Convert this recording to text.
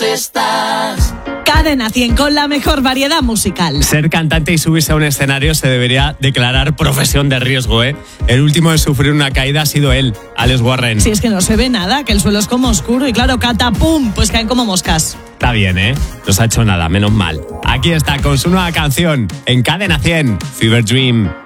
estás. Cadena 100 con la mejor variedad musical. Ser cantante y subirse a un escenario se debería declarar profesión de riesgo, ¿eh? El último en sufrir una caída ha sido él, Alex Warren. Si es que no se ve nada, que el suelo es como oscuro y claro, catapum, pues caen como moscas. Está bien, ¿eh? No se ha hecho nada, menos mal. Aquí está con su nueva canción en Cadena 100, Fever Dream.